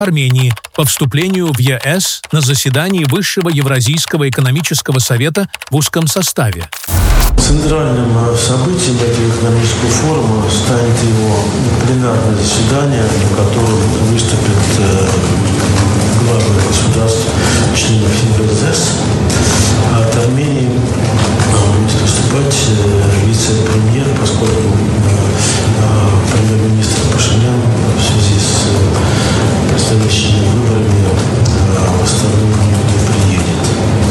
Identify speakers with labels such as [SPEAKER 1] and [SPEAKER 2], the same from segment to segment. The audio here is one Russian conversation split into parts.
[SPEAKER 1] Армении по вступлению в ЕС на заседании Высшего Евразийского экономического совета в узком составе.
[SPEAKER 2] Центральным событием этого экономического форума станет его пленарное заседание, на котором выступят главы государств, членов Евразес. А от Армении будет выступать вице-премьер, поскольку премьер-министр Пашинян в связи с предстоящими выборами в Астану не приедет.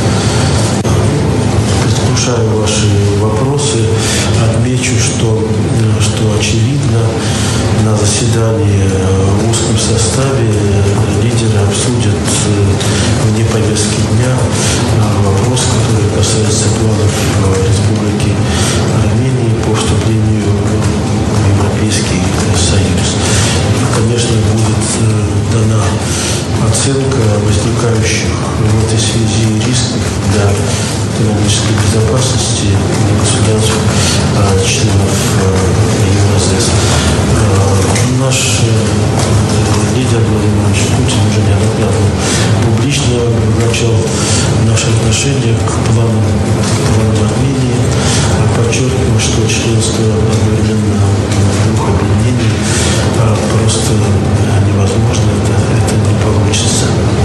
[SPEAKER 2] Предвкушаю ваши вопросы. Отмечу, что очевидно, на заседании в узком составе лидеры обсудят вне повестки дня вопрос, который касается планов Республики Армении по вступлению в Европейский Союз. И, конечно, будет дана оценка возникающих в этой связи рисков для экономической безопасности государств, членов Евразес. Наш лидер Владимир Владимирович Путин уже неоднократно публично обозначал наше отношение к планам Армении, подчеркивал, что членство одновременно двух объединений просто невозможно, это не получится.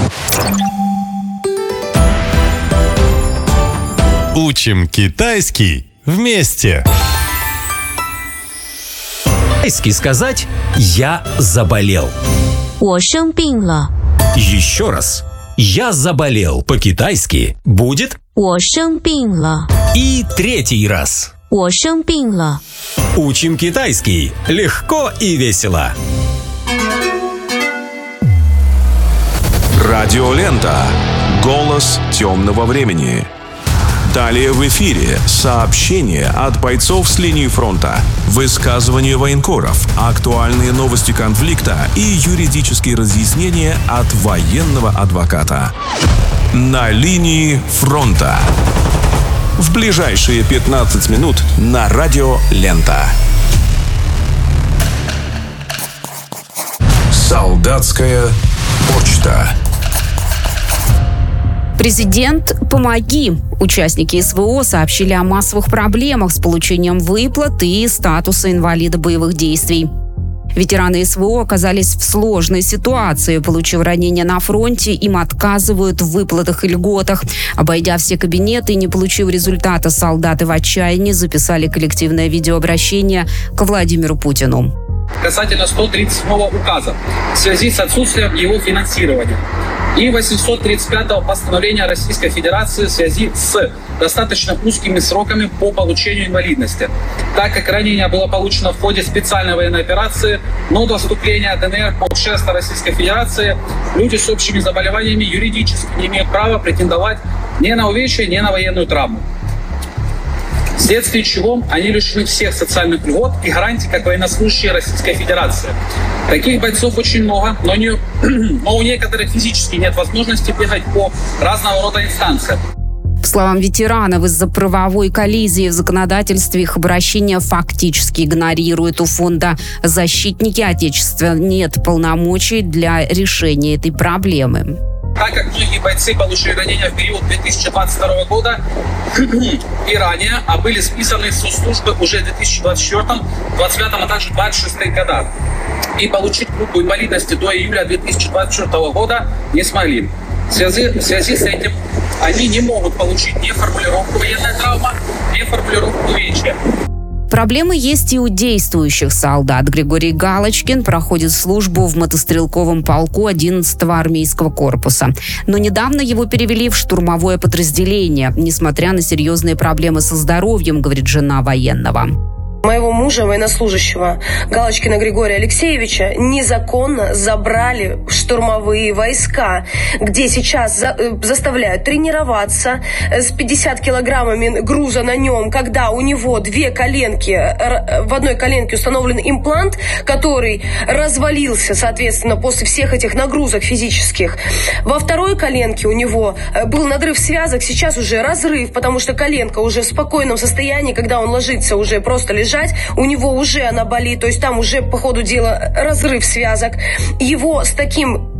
[SPEAKER 3] Учим китайский вместе.
[SPEAKER 4] Китайский сказать «я заболел».
[SPEAKER 5] 我生病了.
[SPEAKER 4] Еще раз. «Я заболел» по-китайски будет
[SPEAKER 5] 我生病了.
[SPEAKER 4] и третий раз.
[SPEAKER 5] 我生病了.
[SPEAKER 4] Учим китайский легко и весело.
[SPEAKER 6] Радиолента. Голос темного времени. Далее в эфире сообщения от бойцов с линии фронта, высказывания военкоров, актуальные новости конфликта и юридические разъяснения от военного адвоката. На линии фронта. В ближайшие 15 минут на Радио Лента. Солдатская почта.
[SPEAKER 7] Президент, помоги! Участники СВО сообщили о массовых проблемах с получением выплат и статуса инвалида боевых действий. Ветераны СВО оказались в сложной ситуации. Получив ранения на фронте, им отказывают в выплатах и льготах. Обойдя все кабинеты и не получив результата, солдаты в отчаянии записали коллективное видеообращение к Владимиру Путину.
[SPEAKER 8] Касательно 137 указа в связи с отсутствием его финансирования и 835 постановления Российской Федерации в связи с достаточно узкими сроками по получению инвалидности, так как ранение было получено в ходе специальной военной операции, но до вступления ДНР под шефство Российской Федерации люди с общими заболеваниями юридически не имеют права претендовать ни на увечья, ни на военную травму. Вследствие чего они лишены всех социальных льгот и гарантий, как военнослужащие Российской Федерации. Таких бойцов очень много, но у некоторых физически нет возможности бегать по разного рода инстанциям.
[SPEAKER 7] По словам ветеранов, из-за правовой коллизии в законодательстве их обращения фактически игнорируют. У фонда «Защитники Отечества» нет полномочий для решения этой проблемы.
[SPEAKER 8] Так как многие бойцы получили ранения в период 2022 года и ранее, а были списаны с службы уже в 2024, 2025, а также 2026 годах. И получить группу инвалидности до июля 2024 года не смогли. В связи с этим они не могут получить ни формулировку «военная травма», ни формулировку «увечья».
[SPEAKER 7] Проблемы есть и у действующих солдат. Григорий Галочкин проходит службу в мотострелковом полку 11-го армейского корпуса. Но недавно его перевели в штурмовое подразделение, несмотря на серьезные проблемы со здоровьем, говорит жена военного.
[SPEAKER 9] Моего мужа, военнослужащего Галочкина Григория Алексеевича, незаконно забрали в штурмовые войска, где сейчас заставляют тренироваться с 50 килограммами груза на нем, когда у него две коленки, в одной коленке установлен имплант, который развалился, соответственно, после всех этих нагрузок физических. Во второй коленке у него был надрыв связок, сейчас уже разрыв, потому что коленка уже в спокойном состоянии, когда он ложится уже просто лежать, у него уже она болит, то есть там уже по ходу дела разрыв связок. Его с таким